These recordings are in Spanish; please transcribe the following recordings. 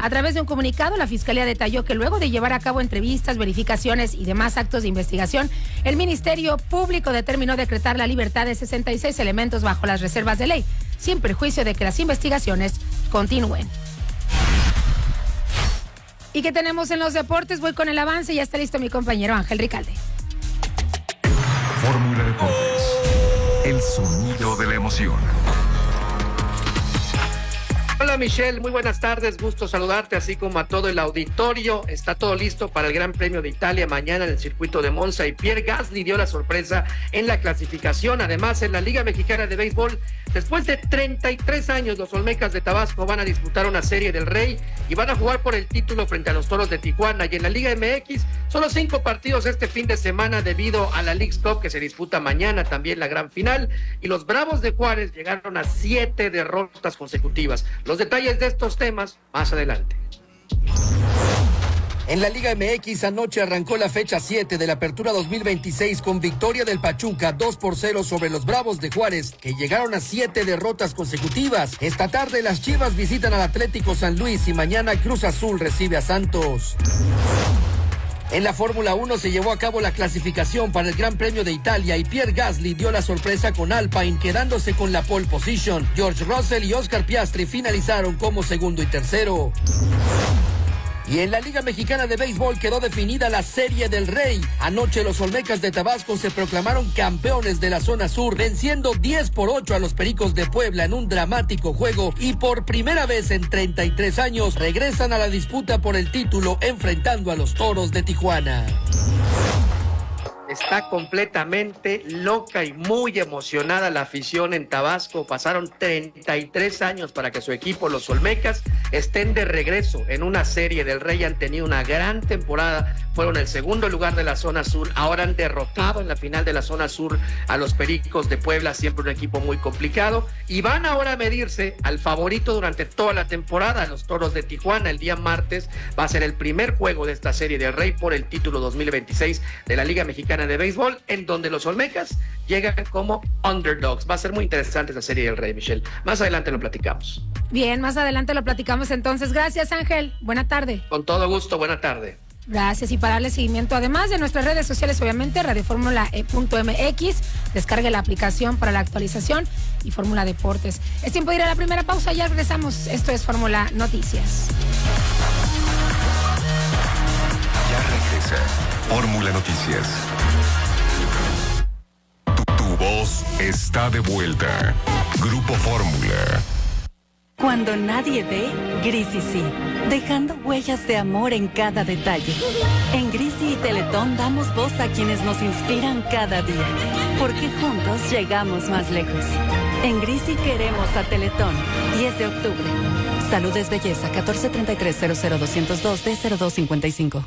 A través de un comunicado, la Fiscalía detalló que luego de llevar a cabo entrevistas, verificaciones y demás actos de investigación, el Ministerio Público determinó decretar la libertad de 66 elementos bajo las reservas de ley, sin perjuicio de que las investigaciones continúen. ¿Y qué tenemos en los deportes? Voy con el avance, ya está listo mi compañero Ángel Ricalde. Fórmula Deportes, el sonido de la emoción. Hola Michelle, muy buenas tardes, gusto saludarte, así como a todo el auditorio. Está todo listo para el Gran Premio de Italia mañana en el circuito de Monza y Pierre Gasly dio la sorpresa en la clasificación. Además, en la Liga Mexicana de Béisbol, después de 33 años, los Olmecas de Tabasco van a disputar una Serie del Rey y van a jugar por el título frente a los Toros de Tijuana. Y en la Liga MX, solo 5 partidos este fin de semana debido a la Leagues Cup que se disputa mañana, también la gran final. Y los Bravos de Juárez llegaron a 7 derrotas consecutivas. Los detalles de estos temas más adelante. En la Liga MX anoche arrancó la fecha 7 de la Apertura 2026 con victoria del Pachuca 2-0 sobre los Bravos de Juárez, que llegaron a 7 derrotas consecutivas. Esta tarde las Chivas visitan al Atlético San Luis y mañana Cruz Azul recibe a Santos. En la Fórmula 1 se llevó a cabo la clasificación para el Gran Premio de Italia y Pierre Gasly dio la sorpresa con Alpine, quedándose con la pole position. George Russell y Oscar Piastri finalizaron como segundo y tercero. Y en la Liga Mexicana de Béisbol quedó definida la Serie del Rey. Anoche los Olmecas de Tabasco se proclamaron campeones de la zona sur, venciendo 10-8 a los Pericos de Puebla en un dramático juego y por primera vez en 33 años regresan a la disputa por el título enfrentando a los Toros de Tijuana. Está completamente loca y muy emocionada la afición en Tabasco. Pasaron 33 años para que su equipo, los Olmecas, estén de regreso en una Serie del Rey. Han tenido una gran temporada, fueron el segundo lugar de la zona sur, ahora han derrotado en la final de la zona sur a los Pericos de Puebla, siempre un equipo muy complicado, y van ahora a medirse al favorito durante toda la temporada, los Toros de Tijuana. El día martes va a ser el primer juego de esta Serie del Rey por el título 2026 de la Liga Mexicana de Béisbol, en donde los Olmecas llegan como underdogs. Va a ser muy interesante esa Serie del Rey, Michelle. Más adelante lo platicamos. Bien, más adelante lo platicamos entonces. Gracias, Ángel. Buena tarde. Con todo gusto, buena tarde. Gracias, y para darle seguimiento, además de nuestras redes sociales, obviamente, radioformula.mx, descargue la aplicación para la actualización y Fórmula Deportes. Es tiempo de ir a la primera pausa, ya regresamos. Esto es Fórmula Noticias. Ya regresa Fórmula Noticias. Tu voz está de vuelta. Grupo Fórmula. Cuando nadie ve, Grisi sí, dejando huellas de amor en cada detalle. En Grisi y Teletón damos voz a quienes nos inspiran cada día, porque juntos llegamos más lejos. En Grisi queremos a Teletón. 10 de octubre. Salud es belleza. 1433-00202-D0255.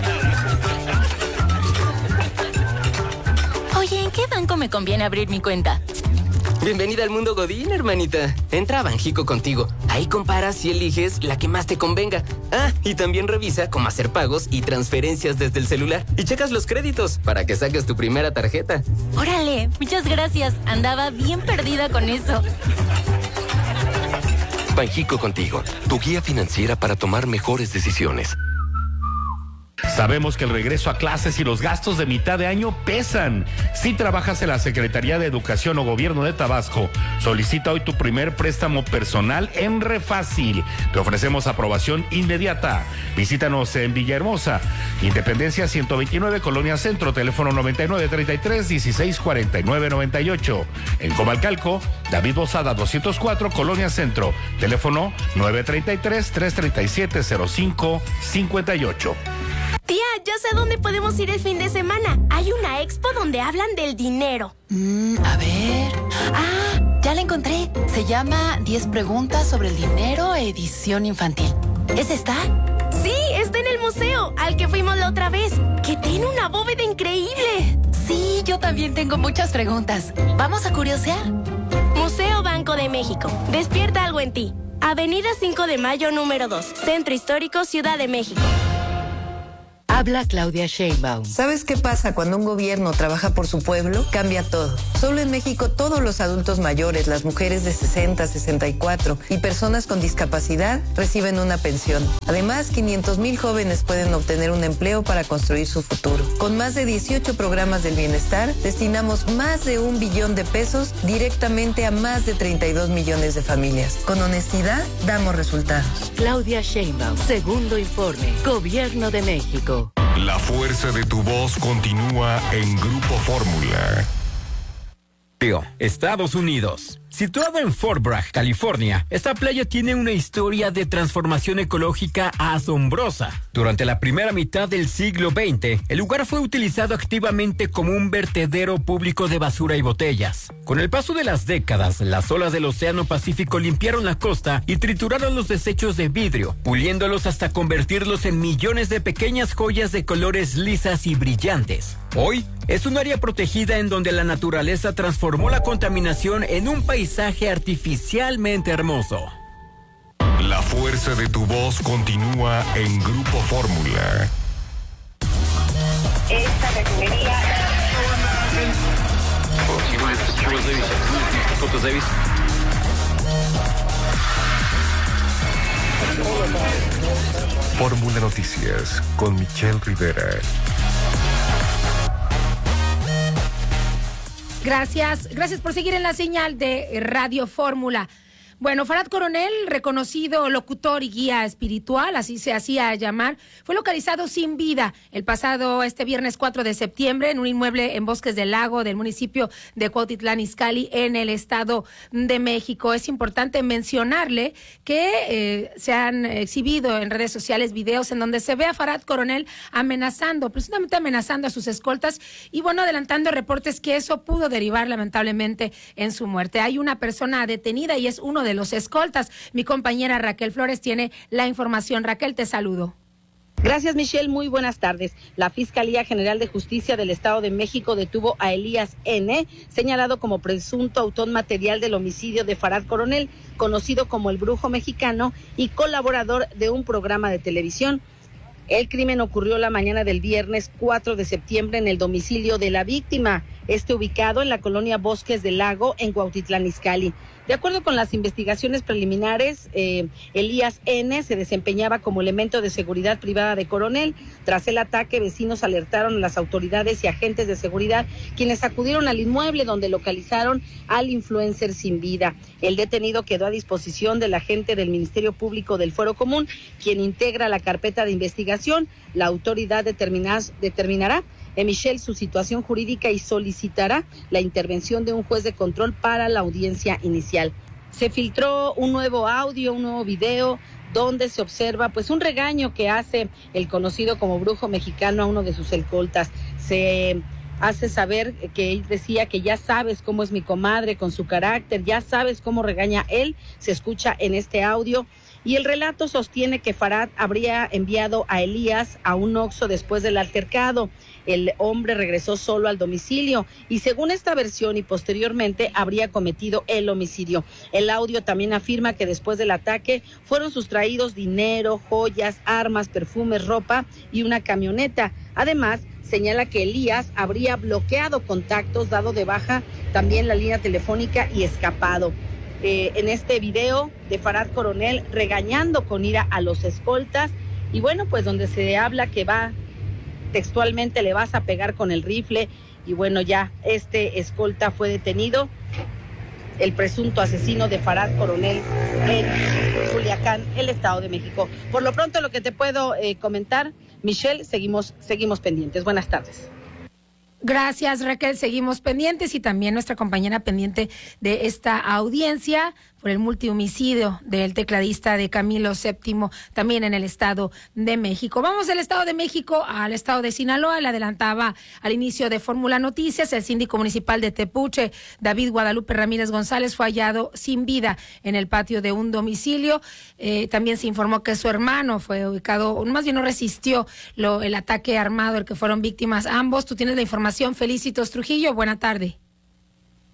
Oye, ¿en qué banco me conviene abrir mi cuenta? Bienvenida al mundo Godín, hermanita. Entra a Banjico contigo. Ahí comparas y eliges la que más te convenga. Ah, y también revisa cómo hacer pagos y transferencias desde el celular. Y checas los créditos para que saques tu primera tarjeta. Órale, muchas gracias. Andaba bien perdida con eso. Banjico contigo, tu guía financiera para tomar mejores decisiones. Sabemos que el regreso a clases y los gastos de mitad de año pesan. Si trabajas en la Secretaría de Educación o Gobierno de Tabasco, solicita hoy tu primer préstamo personal en Refácil. Te ofrecemos aprobación inmediata. Visítanos en Villahermosa, Independencia 129, Colonia Centro, teléfono 9933-164998. En Comalcalco, David Bozada 204, Colonia Centro, teléfono 933-337-0558. Tía, ya sé dónde podemos ir el fin de semana. Hay una expo donde hablan del dinero. A ver. Ah, ya la encontré. Se llama 10 preguntas sobre el dinero, edición infantil. ¿Es esta? Sí, está en el museo, al que fuimos la otra vez, que tiene una bóveda increíble. Sí, yo también tengo muchas preguntas. ¿Vamos a curiosear? Museo Banco de México. Despierta algo en ti. Avenida 5 de Mayo, número 2. Centro Histórico, Ciudad de México. Habla Claudia Sheinbaum. ¿Sabes qué pasa cuando un gobierno trabaja por su pueblo? Cambia todo. Solo en México todos los adultos mayores, las mujeres de 60, 64 y personas con discapacidad reciben una pensión. Además, 500,000 jóvenes pueden obtener un empleo para construir su futuro. Con más de 18 programas del bienestar, destinamos más de 1 billón de pesos directamente a más de 32 millones de familias. Con honestidad, damos resultados. Claudia Sheinbaum, segundo informe, Gobierno de México. La fuerza de tu voz continúa en Grupo Fórmula. Estados Unidos. Situado en Fort Bragg, California, esta playa tiene una historia de transformación ecológica asombrosa. Durante la primera mitad del siglo XX, el lugar fue utilizado activamente como un vertedero público de basura y botellas. Con el paso de las décadas, las olas del Océano Pacífico limpiaron la costa y trituraron los desechos de vidrio, puliéndolos hasta convertirlos en millones de pequeñas joyas de colores lisas y brillantes. Hoy, es un área protegida en donde la naturaleza transformó la contaminación en un paisaje artificialmente hermoso. La fuerza de tu voz continúa en Grupo Fórmula. Esta refinería... Fórmula Noticias con Michelle Rivera. Gracias por seguir en la señal de Radio Fórmula. Bueno, Farad Coronel, reconocido locutor y guía espiritual, así se hacía llamar, fue localizado sin vida el pasado viernes 4 de septiembre en un inmueble en Bosques del Lago del municipio de Cuautitlán Izcalli en el Estado de México. Es importante mencionarle que se han exhibido en redes sociales videos en donde se ve a Farad Coronel presuntamente amenazando a sus escoltas y adelantando reportes que eso pudo derivar lamentablemente en su muerte. Hay una persona detenida y es uno de los escoltas. Mi compañera Raquel Flores tiene la información. Raquel, te saludo. Gracias, Michelle. Muy buenas tardes. La Fiscalía General de Justicia del Estado de México detuvo a Elías N., señalado como presunto autor material del homicidio de Farad Coronel, conocido como el Brujo Mexicano y colaborador de un programa de televisión. El crimen ocurrió la mañana del viernes 4 de septiembre en el domicilio de la víctima, ubicado en la colonia Bosques del Lago, en Cuautitlán Izcalli. De acuerdo con las investigaciones preliminares, Elías N. se desempeñaba como elemento de seguridad privada de Coronel. Tras el ataque, vecinos alertaron a las autoridades y agentes de seguridad, quienes acudieron al inmueble donde localizaron al influencer sin vida. El detenido quedó a disposición del agente del Ministerio Público del Fuero Común, quien integra la carpeta de investigación. La autoridad determinará Michelle su situación jurídica y solicitará la intervención de un juez de control para la audiencia inicial. Se filtró un nuevo audio, un nuevo video donde se observa un regaño que hace el conocido como Brujo Mexicano a uno de sus escoltas. Se hace saber que él decía que ya sabes cómo es mi comadre con su carácter, ya sabes cómo regaña él, se escucha en este audio. Y el relato sostiene que Farad habría enviado a Elías a un Oxxo después del altercado. El hombre regresó solo al domicilio y según esta versión y posteriormente habría cometido el homicidio. El audio también afirma que después del ataque fueron sustraídos dinero, joyas, armas, perfumes, ropa y una camioneta. Además, señala que Elías habría bloqueado contactos, dado de baja también la línea telefónica y escapado. En este video de Farad Coronel regañando con ira a los escoltas y donde se habla que textualmente le vas a pegar con el rifle y ya este escolta fue detenido, el presunto asesino de Farad Coronel en Culiacán, el Estado de México. Por lo pronto lo que te puedo comentar, Michelle, seguimos pendientes. Buenas tardes. Gracias, Raquel. Seguimos pendientes y también nuestra compañera pendiente de esta audiencia por el multihomicidio del tecladista de Camilo VII, también en el Estado de México. Vamos del Estado de México al Estado de Sinaloa. Le adelantaba al inicio de Fórmula Noticias, el síndico municipal de Tepuche, David Guadalupe Ramírez González, fue hallado sin vida en el patio de un domicilio. También se informó que su hermano fue ubicado, más bien no resistió el ataque armado, el que fueron víctimas ambos. Tú tienes la información. Felicitos Trujillo, buena tarde.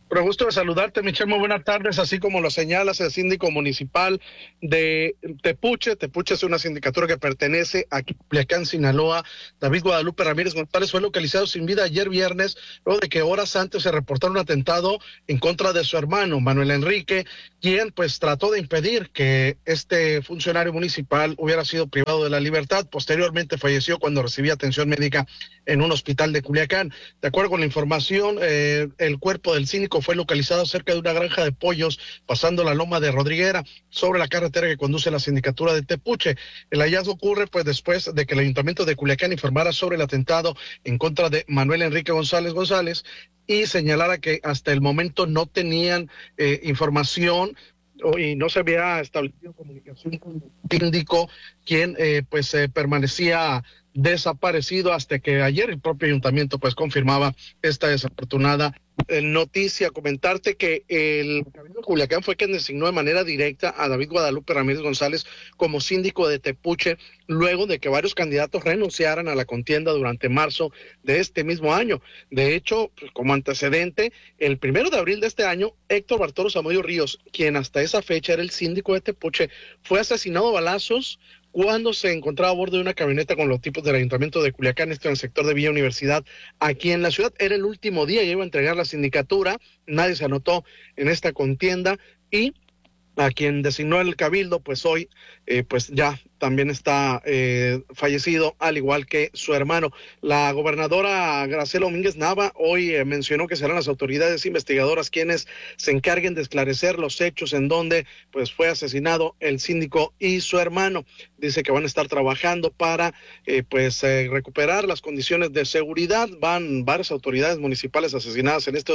Pero gusto de saludarte, Michelle, muy buenas tardes. Así como lo señalas, el síndico municipal de Tepuche es una sindicatura que pertenece a Culiacán, Sinaloa, David Guadalupe Ramírez González, fue localizado sin vida ayer viernes, luego de que horas antes se reportara un atentado en contra de su hermano, Manuel Enrique, quien pues trató de impedir que este funcionario municipal hubiera sido privado de la libertad. Posteriormente falleció cuando recibía atención médica en un hospital de Culiacán. De acuerdo con la información, el cuerpo del síndico fue localizado cerca de una granja de pollos, pasando la loma de Rodriguera, sobre la carretera que conduce a la sindicatura de Tepuche. El hallazgo ocurre pues después de que el ayuntamiento de Culiacán informara sobre el atentado en contra de Manuel Enrique González y señalara que hasta el momento no tenían información y no se había establecido comunicación con el síndico, quien permanecía desaparecido hasta que ayer el propio ayuntamiento pues confirmaba esta desafortunada noticia. Comentarte que el Cabildo de Culiacán fue quien designó de manera directa a David Guadalupe Ramírez González como síndico de Tepuche, luego de que varios candidatos renunciaran a la contienda durante marzo de este mismo año. De hecho, pues, como antecedente, el 1 de abril de este año, Héctor Bartolo Zamudio Ríos, quien hasta esa fecha era el síndico de Tepuche, fue asesinado a balazos cuando se encontraba a bordo de una camioneta con los tipos del ayuntamiento de Culiacán, esto en el sector de Villa Universidad, aquí en la ciudad. Era el último día, ya iba a entregar la sindicatura, nadie se anotó en esta contienda y a quien designó el Cabildo, pues hoy, pues ya también está fallecido, al igual que su hermano. La gobernadora Graciela Domínguez Nava hoy mencionó que serán las autoridades investigadoras quienes se encarguen de esclarecer los hechos en donde pues fue asesinado el síndico y su hermano. Dice que van a estar trabajando para recuperar las condiciones de seguridad. Van varias autoridades municipales asesinadas en este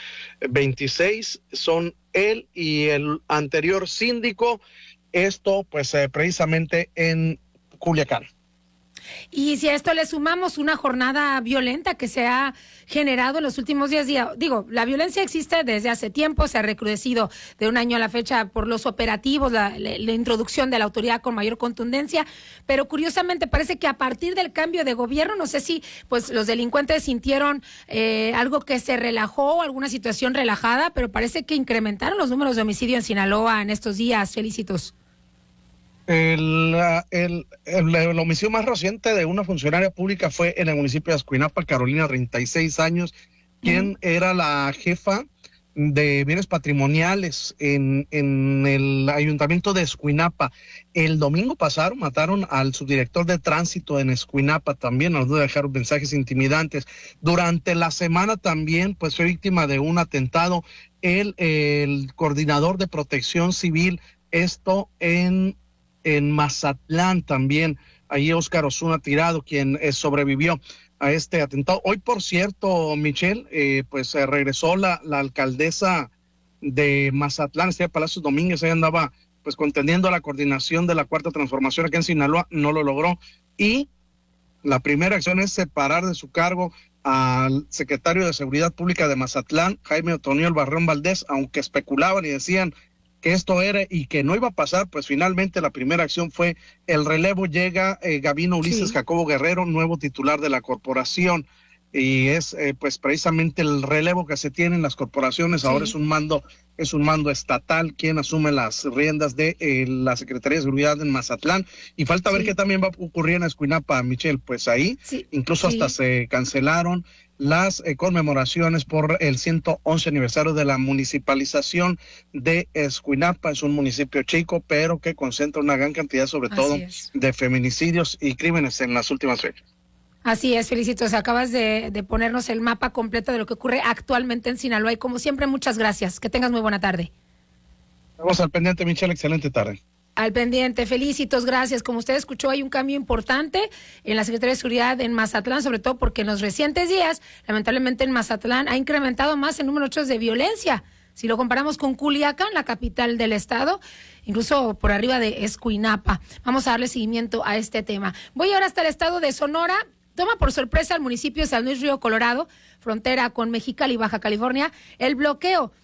2026, son él y el anterior síndico, esto pues precisamente en Culiacán. Y si a esto le sumamos una jornada violenta que se ha generado en los últimos días, digo, la violencia existe desde hace tiempo, se ha recrudecido de un año a la fecha por los operativos, la introducción de la autoridad con mayor contundencia, pero curiosamente parece que a partir del cambio de gobierno, no sé si pues los delincuentes sintieron algo que se relajó, alguna situación relajada, pero parece que incrementaron los números de homicidio en Sinaloa en estos días. Felicitos. El homicidio más reciente de una funcionaria pública fue en el municipio de Escuinapa, Carolina, 36 años, quien era la jefa de bienes patrimoniales en el ayuntamiento de Escuinapa. El domingo pasado mataron al subdirector de tránsito en Escuinapa también, nos dejaron mensajes intimidantes. Durante la semana también pues fue víctima de un atentado el coordinador de protección civil, esto en Mazatlán también, ahí Óscar Osuna Tirado, quien sobrevivió a este atentado. Hoy, por cierto, Michelle, regresó la alcaldesa de Mazatlán, Estela Palacios Domínguez. Ella andaba pues contendiendo la coordinación de la Cuarta Transformación aquí en Sinaloa, no lo logró, y la primera acción es separar de su cargo al secretario de Seguridad Pública de Mazatlán, Jaime Otoniel Barrón Valdés, aunque especulaban y decían que esto era y que no iba a pasar, pues finalmente la primera acción fue el relevo. Llega Gabino Ulises Jacobo Guerrero, nuevo titular de la corporación, y es pues precisamente el relevo que se tiene en las corporaciones. Ahora es un mando estatal quien asume las riendas de la Secretaría de Seguridad en Mazatlán, y falta ver qué también va a ocurrir en Escuinapa, Michelle. Pues ahí incluso hasta se cancelaron las conmemoraciones por el 111 aniversario de la municipalización de Escuinapa. Es un municipio chico, pero que concentra una gran cantidad, sobre todo, de feminicidios y crímenes en las últimas fechas. Así es, Felicitos, acabas de ponernos el mapa completo de lo que ocurre actualmente en Sinaloa, y como siempre, muchas gracias. Que tengas muy buena tarde. Vamos al pendiente, Michelle, excelente tarde. Al pendiente, Felicitos, gracias. Como usted escuchó, hay un cambio importante en la Secretaría de Seguridad en Mazatlán, sobre todo porque en los recientes días, lamentablemente en Mazatlán, ha incrementado más el número de hechos de violencia. Si lo comparamos con Culiacán, la capital del estado, incluso por arriba de Escuinapa. Vamos a darle seguimiento a este tema. Voy ahora hasta el estado de Sonora. Toma por sorpresa al municipio de San Luis Río Colorado, frontera con Mexicali y Baja California, el bloqueo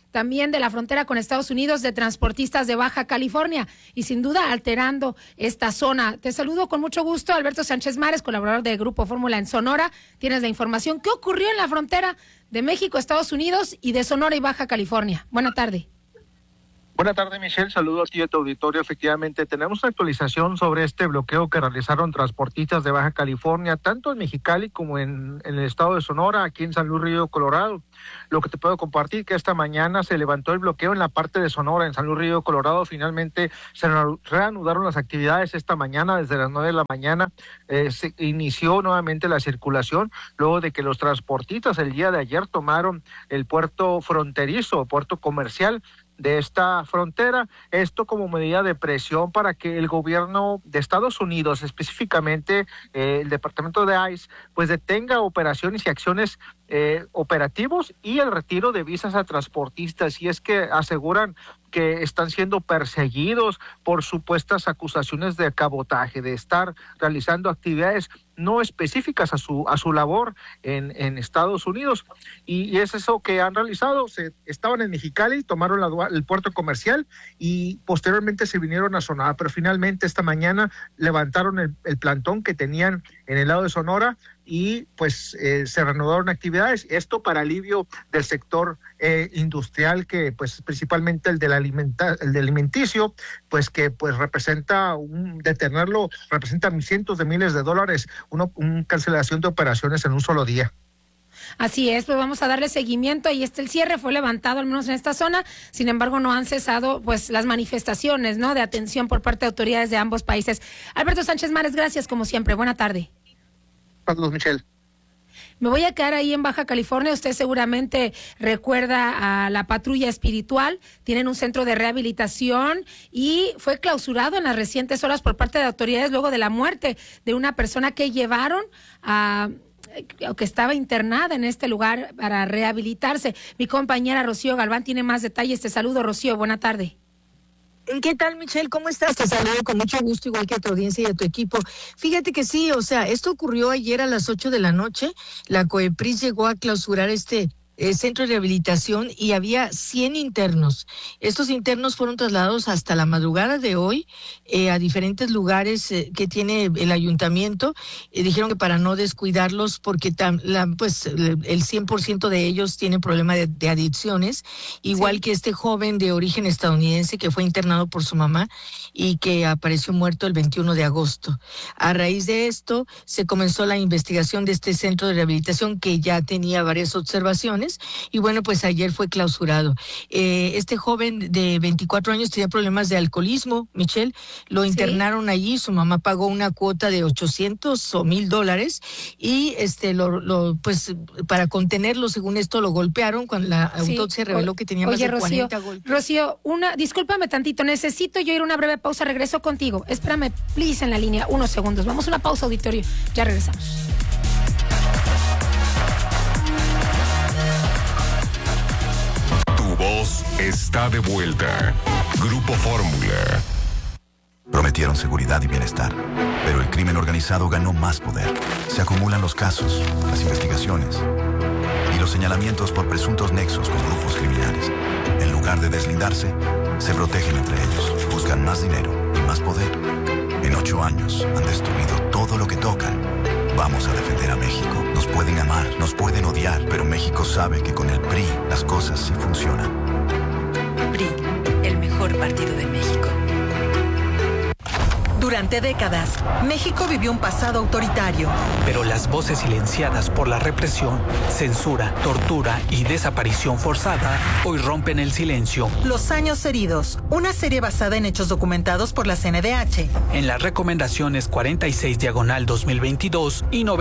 también de la frontera con Estados Unidos de transportistas de Baja California y sin duda alterando esta zona. Te saludo con mucho gusto, Alberto Sánchez Mares, colaborador de Grupo Fórmula en Sonora. Tienes la información. ¿Qué ocurrió en la frontera de México, Estados Unidos y de Sonora y Baja California? Buena tarde. Buenas tardes, Michelle. Saludo a ti y a tu auditorio. Efectivamente, tenemos actualización sobre este bloqueo que realizaron transportistas de Baja California, tanto en Mexicali como en el estado de Sonora, aquí en San Luis Río Colorado. Lo que te puedo compartir que esta mañana se levantó el bloqueo en la parte de Sonora, en San Luis Río Colorado. Finalmente se reanudaron las actividades esta mañana, desde las 9 de la mañana. Se inició nuevamente la circulación, luego de que los transportistas el día de ayer tomaron el puerto fronterizo, puerto comercial de esta frontera, esto como medida de presión para que el gobierno de Estados Unidos, específicamente el departamento de ICE, pues detenga operaciones y acciones operativos y el retiro de visas a transportistas. Y es que aseguran que están siendo perseguidos por supuestas acusaciones de cabotaje, de estar realizando actividades no específicas a su labor en Estados Unidos. Y es eso que han realizado. Estaban en Mexicali, tomaron el puerto comercial y posteriormente se vinieron a Sonora, pero finalmente esta mañana levantaron el plantón que tenían en el lado de Sonora y pues se reanudaron actividades, esto para alivio del sector industrial, que pues principalmente el del alimenticio, pues que pues representa detenerlo, representa cientos de miles de dólares, una cancelación de operaciones en un solo día. Así es, pues vamos a darle seguimiento. Y el cierre fue levantado al menos en esta zona, sin embargo no han cesado pues las manifestaciones, ¿no?, de atención por parte de autoridades de ambos países. Alberto Sánchez Mares, gracias como siempre, buena tarde. Saludos, Michelle. Me voy a quedar ahí en Baja California. Usted seguramente recuerda a la patrulla espiritual. Tienen un centro de rehabilitación y fue clausurado en las recientes horas por parte de autoridades luego de la muerte de una persona que llevaron que estaba internada en este lugar para rehabilitarse. Mi compañera Rocío Galván tiene más detalles. Te saludo, Rocío. Buena tarde. ¿Qué tal, Michelle? ¿Cómo estás? Te saludo con mucho gusto, igual que a tu audiencia y a tu equipo. Fíjate que sí, esto ocurrió ayer a las 8 de la noche. La COEPRIS llegó a clausurar este centro de rehabilitación y había 100 internos. Estos internos fueron trasladados hasta la madrugada de hoy a diferentes lugares que tiene el ayuntamiento. Dijeron que para no descuidarlos, porque el 100% de ellos tienen problema de adicciones, igual sí, que este joven de origen estadounidense que fue internado por su mamá y que apareció muerto el 21 de agosto. A raíz de esto se comenzó la investigación de este centro de rehabilitación, que ya tenía varias observaciones. Y bueno, pues ayer fue clausurado. Este joven de 24 años tenía problemas de alcoholismo, Michelle. Lo internaron allí, su mamá pagó una cuota de $800 o $1,000 y pues para contenerlo, según esto, lo golpearon cuando la autopsia reveló que tenía más de 40 golpes. Rocío, discúlpame tantito, necesito yo ir a una breve pausa, regreso contigo. Espérame, please, en la línea, unos segundos. Vamos a una pausa, auditorio, ya regresamos. Voz está de vuelta. Grupo Fórmula. Prometieron seguridad y bienestar, pero el crimen organizado ganó más poder. Se acumulan los casos, las investigaciones y los señalamientos por presuntos nexos con grupos criminales. En lugar de deslindarse, se protegen entre ellos, buscan más dinero y más poder. En 8 años han destruido todo lo que tocan. Vamos a defender a México. Nos pueden amar, nos pueden odiar, pero México sabe que con el PRI las cosas sí funcionan. PRI, el mejor partido de México. Durante décadas, México vivió un pasado autoritario. Pero las voces silenciadas por la represión, censura, tortura y desaparición forzada hoy rompen el silencio. Los años heridos, una serie basada en hechos documentados por la CNDH. En las recomendaciones 46/2022 y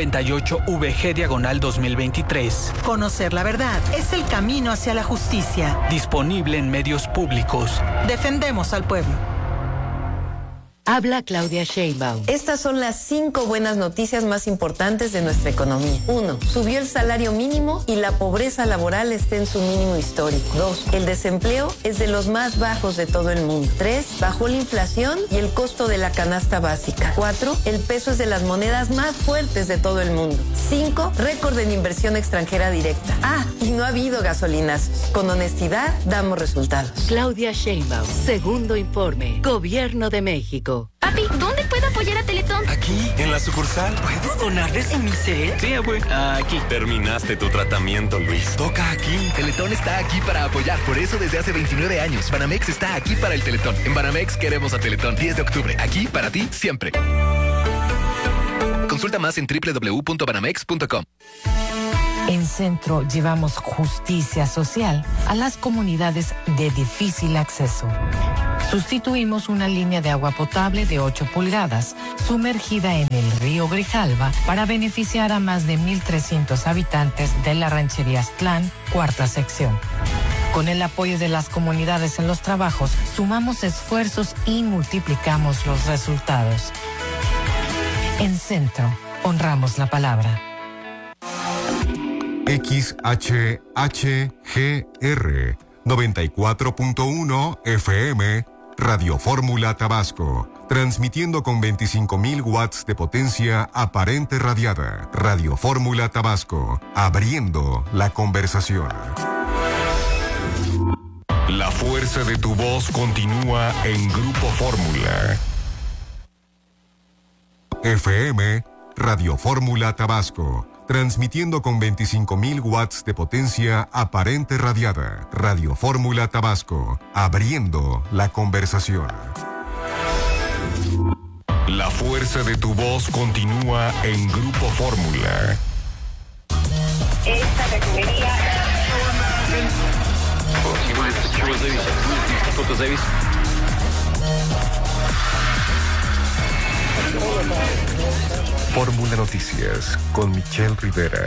98/VG/2023. Conocer la verdad es el camino hacia la justicia. Disponible en medios públicos. Defendemos al pueblo. Habla Claudia Sheinbaum. Estas son las 5 buenas noticias más importantes de nuestra economía. 1. Subió el salario mínimo y la pobreza laboral está en su mínimo histórico. 2. El desempleo es de los más bajos de todo el mundo. 3. Bajó la inflación y el costo de la canasta básica. 4. El peso es de las monedas más fuertes de todo el mundo. 5. Récord en inversión extranjera directa. Y no ha habido gasolinazos. Con honestidad damos resultados. Claudia Sheinbaum. Segundo informe. Gobierno de México. Papi, ¿dónde puedo apoyar a Teletón? Aquí, en la sucursal. ¿Puedo donar desde mi cel? Sí, güey. Aquí. Terminaste tu tratamiento, Luis. Toca aquí. Teletón está aquí para apoyar. Por eso desde hace 29 años, Banamex está aquí para el Teletón. En Banamex queremos a Teletón. 10 de octubre. Aquí para ti, siempre. Consulta más en www.banamex.com. En Centro llevamos justicia social a las comunidades de difícil acceso. Sustituimos una línea de agua potable de 8 pulgadas sumergida en el río Grijalva para beneficiar a más de 1,300 habitantes de la ranchería Aztlán, cuarta sección. Con el apoyo de las comunidades en los trabajos, sumamos esfuerzos y multiplicamos los resultados. En Centro, honramos la palabra. XHHGR 94.1 FM Radio Fórmula Tabasco, transmitiendo con 25,000 watts de potencia aparente radiada. Radio Fórmula Tabasco, abriendo la conversación. La fuerza de tu voz continúa en Grupo Fórmula. FM Radio Fórmula Tabasco, transmitiendo con 25,000 watts de potencia aparente radiada. Radio Fórmula Tabasco, abriendo la conversación. La fuerza de tu voz continúa en Grupo Fórmula. Esta refinería... Fórmula Noticias con Michelle Rivera.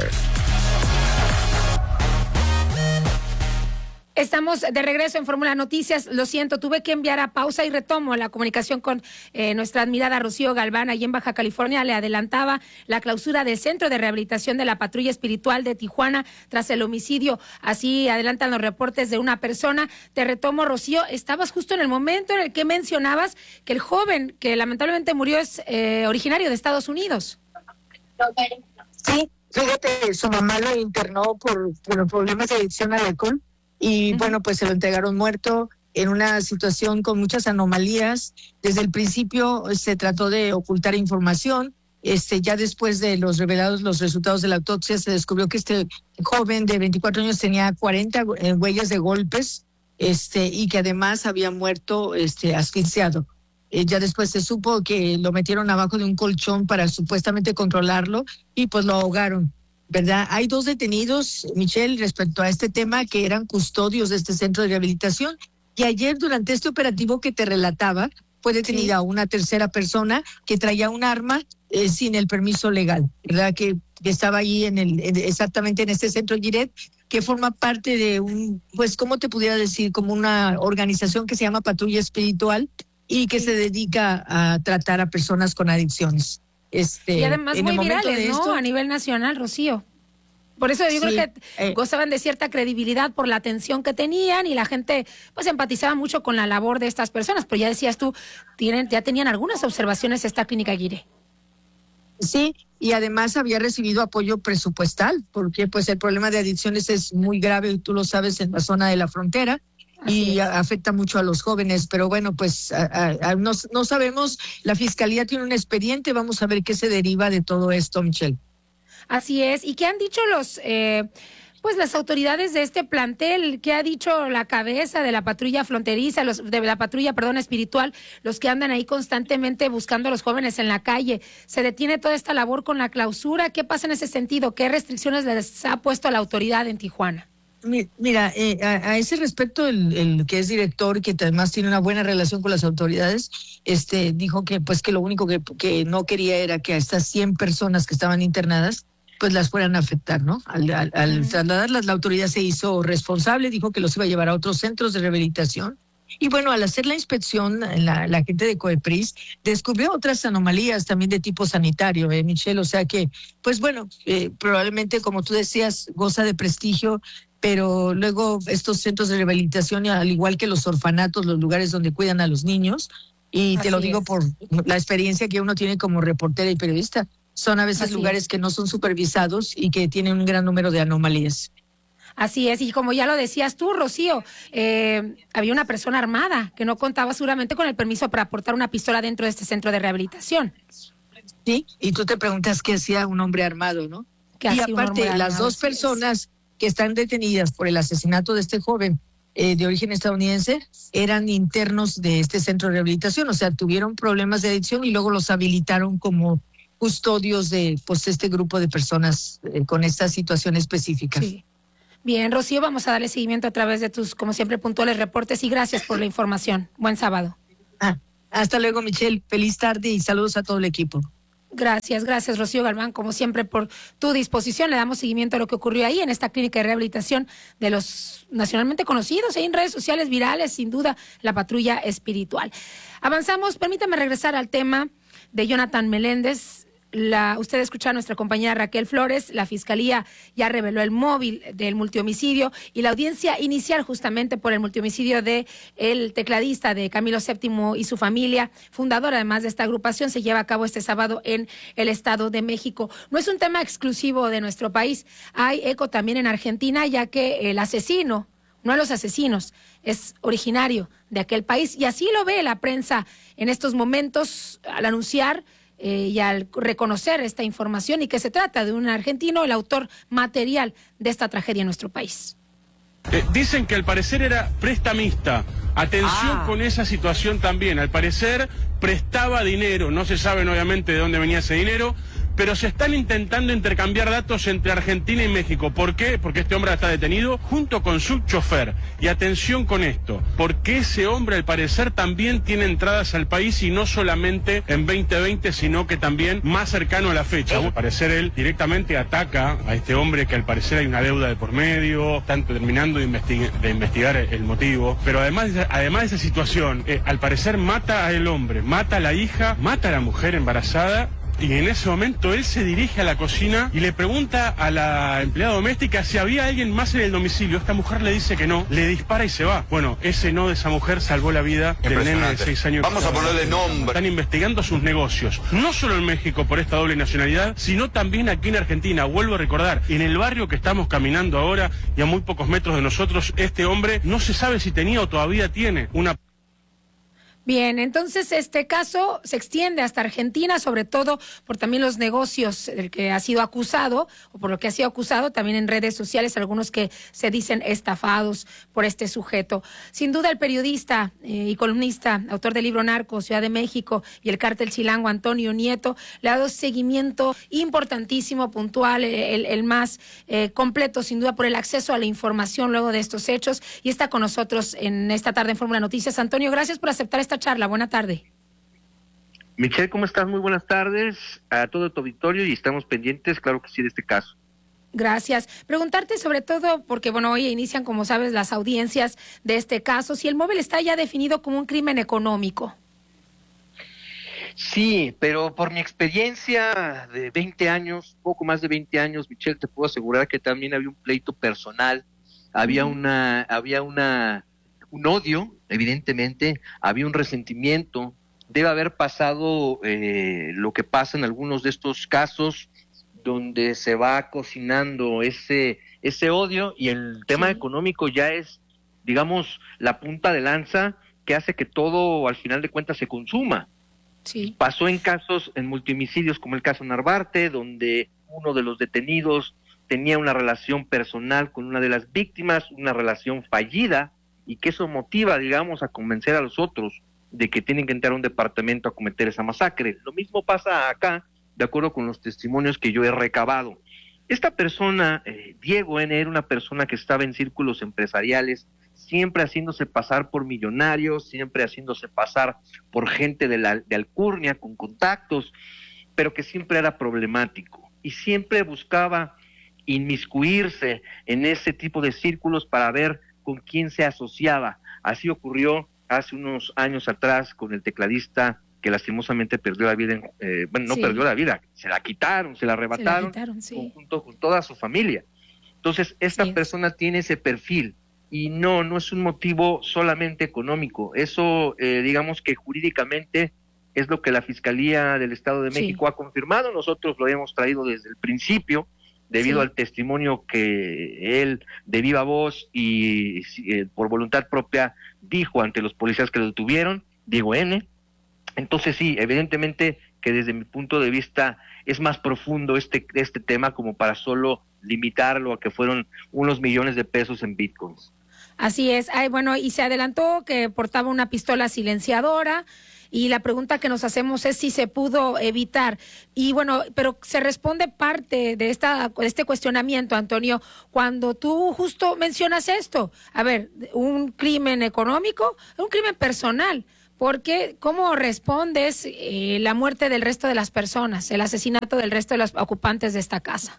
Estamos de regreso en Fórmula Noticias. Lo siento, tuve que enviar a pausa y retomo la comunicación con nuestra admirada Rocío Galván, allí en Baja California. Le adelantaba la clausura del Centro de Rehabilitación de la Patrulla Espiritual de Tijuana tras el homicidio. Así adelantan los reportes de una persona. Te retomo, Rocío. Estabas justo en el momento en el que mencionabas que el joven que lamentablemente murió es originario de Estados Unidos. Sí, fíjate, su mamá lo internó por problemas de adicción al alcohol. Y bueno, pues se lo entregaron muerto en una situación con muchas anomalías. Desde el principio se trató de ocultar información. Ya después de los revelados los resultados de la autopsia, se descubrió que este joven de 24 años tenía 40 huellas de golpes, y que además había muerto asfixiado. Ya después se supo que lo metieron abajo de un colchón para supuestamente controlarlo y pues lo ahogaron. ¿Verdad? Hay 2 detenidos, Michelle, respecto a este tema, que eran custodios de este centro de rehabilitación. Y ayer, durante este operativo que te relataba, fue detenida una tercera persona que traía un arma sin el permiso legal, ¿verdad? Que estaba ahí exactamente en este centro Giret, que forma parte de pues, ¿cómo te pudiera decir? Como una organización que se llama Patrulla Espiritual y que se dedica a tratar a personas con adicciones. Y además muy virales, ¿no? A nivel nacional, Rocío. Por eso yo creo que gozaban de cierta credibilidad por la atención que tenían y la gente pues empatizaba mucho con la labor de estas personas. Pero ya decías tú, ya tenían algunas observaciones esta clínica Guiré. Sí, y además había recibido apoyo presupuestal, porque pues el problema de adicciones es muy grave, tú lo sabes, en la zona de la frontera. Y afecta mucho a los jóvenes, pero bueno, pues no sabemos, la Fiscalía tiene un expediente, vamos a ver qué se deriva de todo esto, Michelle. Así es, ¿y qué han dicho las autoridades de este plantel? ¿Qué ha dicho la cabeza de la patrulla fronteriza, de la patrulla, espiritual, los que andan ahí constantemente buscando a los jóvenes en la calle? ¿Se detiene toda esta labor con la clausura? ¿Qué pasa en ese sentido? ¿Qué restricciones les ha puesto la autoridad en Tijuana? Mira, a ese respecto, el que es director y que además tiene una buena relación con las autoridades, dijo que pues que lo único que no quería era que a estas 100 personas que estaban internadas pues las fueran a afectar, ¿no? Al trasladarlas, la autoridad se hizo responsable, dijo que los iba a llevar a otros centros de rehabilitación Y bueno, al hacer la inspección, la gente de COEPRIS descubrió otras anomalías también de tipo sanitario, Michelle. O sea que, pues bueno, probablemente, como tú decías, goza de prestigio, pero luego estos centros de rehabilitación, al igual que los orfanatos, los lugares donde cuidan a los niños, y te lo digo por la experiencia que uno tiene como reportera y periodista, son a veces lugares que no son supervisados y que tienen un gran número de anomalías. Así es, y como ya lo decías tú, Rocío, había una persona armada que no contaba seguramente con el permiso para portar una pistola dentro de este centro de rehabilitación. Sí, y tú te preguntas qué hacía un hombre armado, ¿no? Y aparte, las dos personas que están detenidas por el asesinato de este joven de origen estadounidense eran internos de este centro de rehabilitación, o sea, tuvieron problemas de adicción y luego los habilitaron como custodios de pues este grupo de personas con esta situación específica. Sí. Bien, Rocío, vamos a darle seguimiento a través de tus, como siempre, puntuales reportes y gracias por la información. Buen sábado. Hasta luego, Michelle. Feliz tarde y saludos a todo el equipo. Gracias, Rocío Galván, como siempre, por tu disposición. Le damos seguimiento a lo que ocurrió ahí en esta clínica de rehabilitación de los nacionalmente conocidos, ahí en redes sociales virales, sin duda, la patrulla espiritual. Avanzamos, permítame regresar al tema de Jonathan Meléndez. Usted escuchó a nuestra compañera Raquel Flores, la Fiscalía ya reveló el móvil del multihomicidio y la audiencia inicial justamente por el multihomicidio de el tecladista de Camilo VII y su familia, fundador además de esta agrupación, se lleva a cabo este sábado en el Estado de México. No es un tema exclusivo de nuestro país, hay eco también en Argentina, ya que el asesino, no los asesinos, es originario de aquel país y así lo ve la prensa en estos momentos al anunciar y al reconocer esta información y que se trata de un argentino, el autor material de esta tragedia en nuestro país. Dicen que al parecer era prestamista. Atención con esa situación también. Al parecer prestaba dinero. No se sabe obviamente de dónde venía ese dinero, pero se están intentando intercambiar datos entre Argentina y México. ¿Por qué? Porque este hombre está detenido junto con su chofer. Y atención con esto, porque ese hombre al parecer también tiene entradas al país y no solamente en 2020, sino que también más cercano a la fecha. Al parecer él directamente ataca a este hombre que al parecer hay una deuda de por medio, están terminando de investigar el motivo. Pero además de esa situación, al parecer mata al hombre, mata a la hija, mata a la mujer embarazada. Y en ese momento él se dirige a la cocina y le pregunta a la empleada doméstica si había alguien más en el domicilio. Esta mujer le dice que no, le dispara y se va. Bueno, ese no de esa mujer salvó la vida del nene de 6 años. Vamos a ponerle nombre. Están investigando sus negocios, no solo en México por esta doble nacionalidad, sino también aquí en Argentina. Vuelvo a recordar, en el barrio que estamos caminando ahora y a muy pocos metros de nosotros, este hombre no se sabe si tenía o todavía tiene una... Bien, entonces este caso se extiende hasta Argentina, sobre todo por también los negocios del que ha sido acusado, o por lo que ha sido acusado, también en redes sociales, algunos que se dicen estafados por este sujeto. Sin duda el periodista y columnista, autor del libro Narcos, Ciudad de México y el cártel chilango, Antonio Nieto, le ha dado seguimiento importantísimo, puntual, el más completo, sin duda, por el acceso a la información luego de estos hechos, y está con nosotros en esta tarde en Fórmula Noticias. Antonio, gracias por aceptar esta charla. Buena tarde. Michelle, ¿cómo estás? Muy buenas tardes a todo tu auditorio y estamos pendientes, claro que sí, de este caso. Gracias. Preguntarte sobre todo, porque bueno, hoy inician, como sabes, las audiencias de este caso, si el móvil está ya definido como un crimen económico. Sí, pero por mi experiencia de 20 años, poco más de 20 años, Michelle, te puedo asegurar que también había un pleito personal, había un odio, evidentemente, había un resentimiento, debe haber pasado lo que pasa en algunos de estos casos donde se va cocinando ese odio y el tema económico ya es, digamos, la punta de lanza que hace que todo al final de cuentas se consuma. Sí. Pasó en casos, en multihomicidios como el caso Narvarte, donde uno de los detenidos tenía una relación personal con una de las víctimas, una relación fallida, y que eso motiva, digamos, a convencer a los otros de que tienen que entrar a un departamento a cometer esa masacre. Lo mismo pasa acá, de acuerdo con los testimonios que yo he recabado. Esta persona, Diego N., era una persona que estaba en círculos empresariales, siempre haciéndose pasar por millonarios, siempre haciéndose pasar por gente de alcurnia, con contactos, pero que siempre era problemático y siempre buscaba inmiscuirse en ese tipo de círculos para ver con quién se asociaba. Así ocurrió hace unos años atrás con el tecladista que lastimosamente perdió la vida, perdió la vida, se la quitaron, se la arrebataron, junto con toda su familia. Entonces, esta persona tiene ese perfil y no es un motivo solamente económico. Eso, digamos que jurídicamente es lo que la Fiscalía del Estado de México ha confirmado. Nosotros lo hemos traído desde el principio, debido al testimonio que él, de viva voz y por voluntad propia, dijo ante los policías que lo detuvieron, Diego N. Entonces sí, evidentemente que desde mi punto de vista es más profundo este tema como para solo limitarlo a que fueron unos millones de pesos en bitcoins. Así es. Y se adelantó que portaba una pistola silenciadora y la pregunta que nos hacemos es si se pudo evitar. Y bueno, pero se responde parte de este cuestionamiento, Antonio, cuando tú justo mencionas esto. A ver, un crimen económico, un crimen personal. Porque, ¿cómo respondes la muerte del resto de las personas, el asesinato del resto de los ocupantes de esta casa?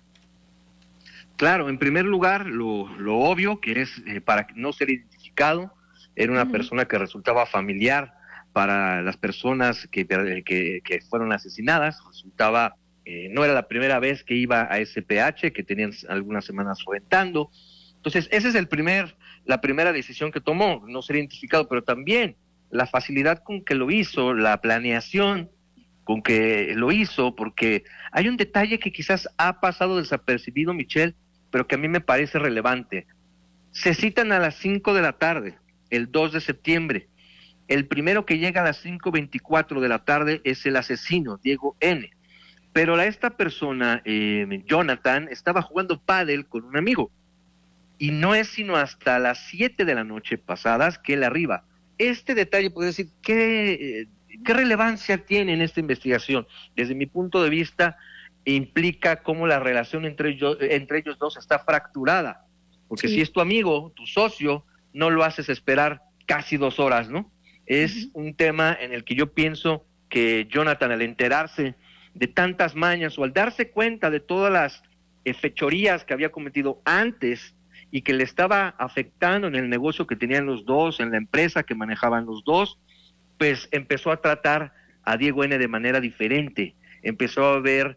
Claro, en primer lugar, lo obvio, que es para no ser identificado, era una persona que resultaba familiar para las personas que fueron asesinadas. Resultaba, no era la primera vez que iba a SPH, que tenían algunas semanas rentando. Entonces, esa es la primera decisión que tomó, no ser identificado, pero también la facilidad con que lo hizo, la planeación con que lo hizo, porque hay un detalle que quizás ha pasado desapercibido, Michelle, pero que a mí me parece relevante. Se citan a las 5 de la tarde, el 2 de septiembre. El primero que llega a las 5:24 de la tarde es el asesino, Diego N. Pero esta persona, Jonathan, estaba jugando pádel con un amigo. Y no es sino hasta las 7 de la noche pasadas que él arriba. Este detalle, puede decir, ¿qué relevancia tiene en esta investigación? Desde mi punto de vista, implica cómo la relación entre ellos dos está fracturada. Porque si es tu amigo, tu socio, no lo haces esperar casi 2 horas, ¿no? Es un tema en el que yo pienso que Jonathan, al enterarse de tantas mañas o al darse cuenta de todas las fechorías que había cometido antes y que le estaba afectando en el negocio que tenían los dos, en la empresa que manejaban los dos, pues empezó a tratar a Diego N. de manera diferente. Empezó a ver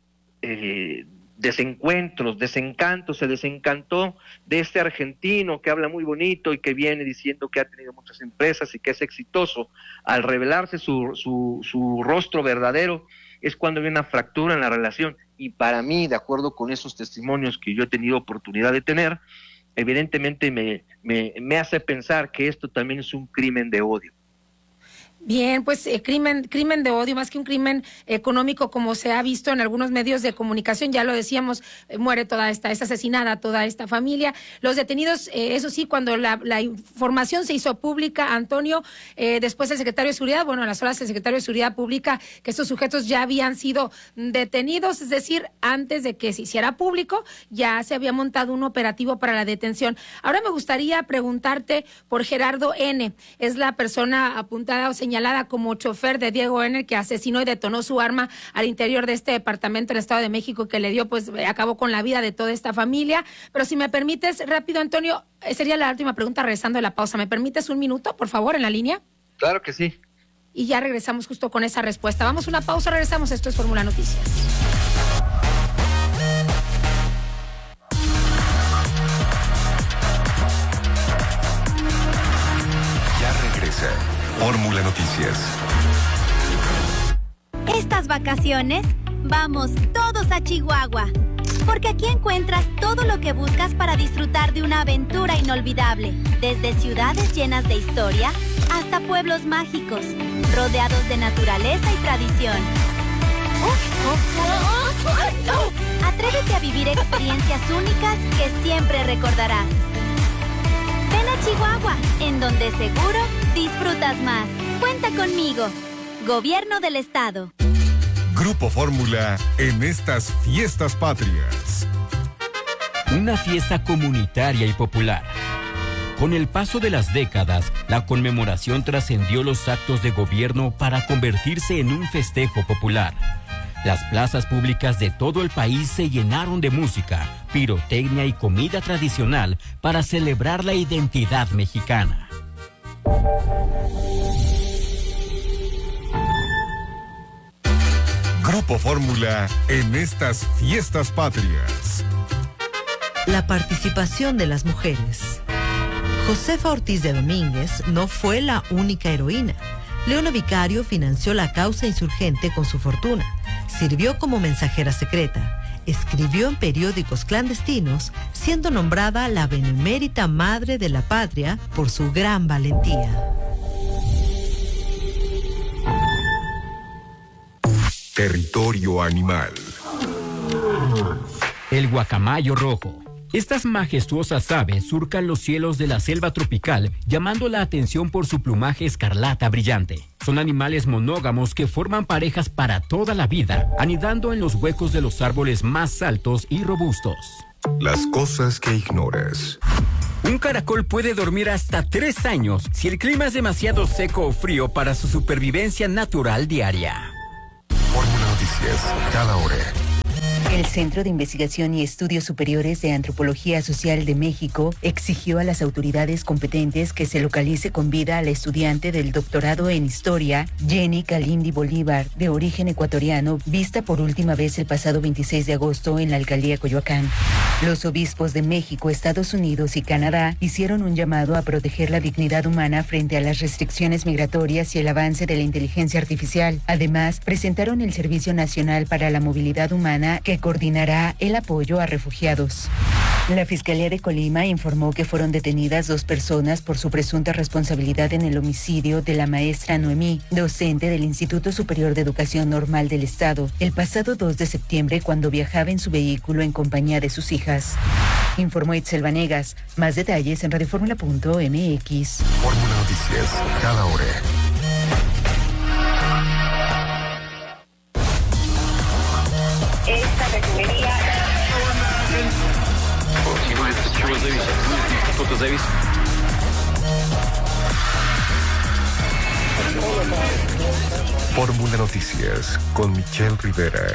desencantos, se desencantó de este argentino que habla muy bonito y que viene diciendo que ha tenido muchas empresas y que es exitoso. Al revelarse su rostro verdadero, es cuando hay una fractura en la relación. Y para mí, de acuerdo con esos testimonios que yo he tenido oportunidad de tener, evidentemente me hace pensar que esto también es un crimen de odio. Bien, pues crimen de odio, más que un crimen económico, como se ha visto en algunos medios de comunicación. Ya lo decíamos, muere es asesinada toda esta familia. Los detenidos, eso sí, cuando la información se hizo pública, Antonio, después el secretario de Seguridad, a las horas el secretario de Seguridad publica que estos sujetos ya habían sido detenidos, es decir, antes de que se hiciera público, ya se había montado un operativo para la detención. Ahora me gustaría preguntarte por Gerardo N., es la persona apuntada o señalada como chofer de Diego N., que asesinó y detonó su arma al interior de este departamento del Estado de México, que le dio, acabó con la vida de toda esta familia. Pero si me permites, rápido, Antonio, sería la última pregunta regresando de la pausa. ¿Me permites un minuto, por favor, en la línea? Claro que sí. Y ya regresamos justo con esa respuesta. Vamos a una pausa, regresamos. Esto es Fórmula Noticias. Fórmula Noticias. Estas vacaciones vamos todos a Chihuahua, porque aquí encuentras todo lo que buscas para disfrutar de una aventura inolvidable, desde ciudades llenas de historia hasta pueblos mágicos, rodeados de naturaleza y tradición. Atrévete a vivir experiencias únicas que siempre recordarás. Ven a Chihuahua, en donde seguro disfrutas más. Cuenta conmigo. Gobierno del Estado. Grupo Fórmula en estas fiestas patrias. Una fiesta comunitaria y popular. Con el paso de las décadas, la conmemoración trascendió los actos de gobierno para convertirse en un festejo popular. Las plazas públicas de todo el país se llenaron de música, pirotecnia y comida tradicional para celebrar la identidad mexicana. Grupo Fórmula en estas fiestas patrias. La participación de las mujeres. Josefa Ortiz de Domínguez no fue la única heroína. Leona Vicario financió la causa insurgente con su fortuna. Sirvió como mensajera secreta. Escribió en periódicos clandestinos, siendo nombrada la benemérita madre de la patria por su gran valentía. Territorio animal. El guacamayo rojo. Estas majestuosas aves surcan los cielos de la selva tropical, llamando la atención por su plumaje escarlata brillante. Son animales monógamos que forman parejas para toda la vida, anidando en los huecos de los árboles más altos y robustos. Las cosas que ignoras. Un caracol puede dormir hasta 3 años si el clima es demasiado seco o frío para su supervivencia natural diaria. Fórmula Noticias, cada hora. El Centro de Investigación y Estudios Superiores de Antropología Social de México exigió a las autoridades competentes que se localice con vida a la estudiante del doctorado en Historia, Jenny Kalindi Bolívar, de origen ecuatoriano, vista por última vez el pasado 26 de agosto en la alcaldía Coyoacán. Los obispos de México, Estados Unidos y Canadá hicieron un llamado a proteger la dignidad humana frente a las restricciones migratorias y el avance de la inteligencia artificial. Además, presentaron el Servicio Nacional para la Movilidad Humana, que coordinará el apoyo a refugiados. La Fiscalía de Colima informó que fueron detenidas 2 personas por su presunta responsabilidad en el homicidio de la maestra Noemí, docente del Instituto Superior de Educación Normal del Estado, el pasado 2 de septiembre cuando viajaba en su vehículo en compañía de sus hijas. Informó Itzel Vanegas. Más detalles en radioformula.mx. Fórmula Noticias, cada hora. Esta refinería. Fórmula Noticias con Michelle Rivera.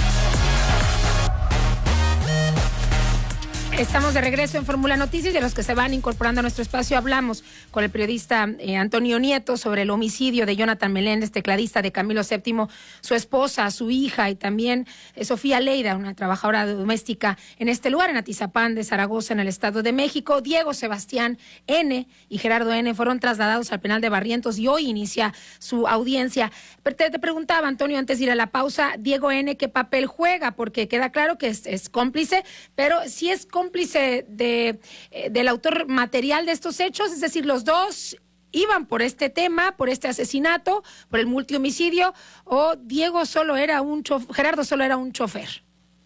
Estamos de regreso en Fórmula Noticias y de los que se van incorporando a nuestro espacio hablamos con el periodista Antonio Nieto sobre el homicidio de Jonathan Meléndez, tecladista de Camilo VII, su esposa, su hija y también Sofía Leida, una trabajadora doméstica en este lugar, en Atizapán de Zaragoza, en el Estado de México. Diego Sebastián N. y Gerardo N. fueron trasladados al penal de Barrientos y hoy inicia su audiencia. Pero te preguntaba, Antonio, antes de ir a la pausa, Diego N., ¿qué papel juega? Porque queda claro que es cómplice, pero si es cómplice del autor material de estos hechos, es decir, los dos iban por este tema, por este asesinato, por el multihomicidio, o Gerardo solo era un chofer.